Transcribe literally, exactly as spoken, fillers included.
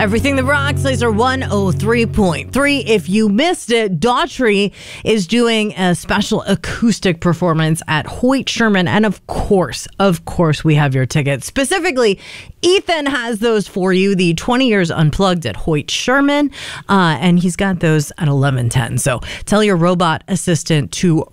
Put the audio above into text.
Everything that rocks, Laser one oh three point three. If you missed it, Daughtry is doing a special acoustic performance at Hoyt Sherman. And of course, of course, we have your tickets. Specifically, Ethan has those for you, the twenty years Unplugged at Hoyt Sherman. Uh, and he's got those at eleven ten. So tell your robot assistant to